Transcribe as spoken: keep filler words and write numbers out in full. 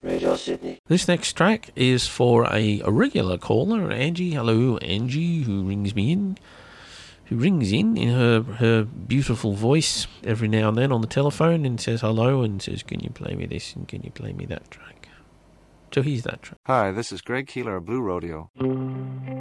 Radio Sydney. This next track is for a, a regular caller, Angie. Hello, Angie, who rings me in, who rings in in her, her beautiful voice every now and then on the telephone and says hello and says, can you play me this and can you play me that track? So here's that track. Hi, this is Greg Keeler of Blue Rodeo.